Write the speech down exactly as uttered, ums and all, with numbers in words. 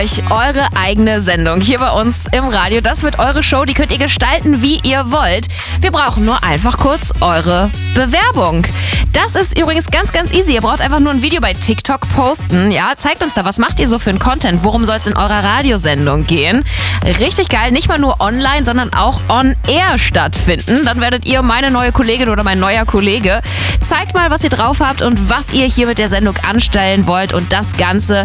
euch eure eigene Sendung hier bei uns im Radio. Das wird eure Show, die könnt ihr gestalten, wie ihr wollt. Wir brauchen nur einfach kurz eure Bewerbung. Das ist übrigens ganz, ganz easy. Ihr braucht einfach nur ein Video bei TikTok posten. Ja, zeigt uns da, was macht ihr so für einen Content? Worum soll es in eurer Radiosendung gehen? Richtig geil, nicht mal nur online, sondern auch on air stattfinden. Dann werdet ihr meine neue Kollegin oder mein neuer Kollege. Zeigt mal, was ihr drauf habt und was ihr hier mit der Sendung anstellen wollt. Und das Ganze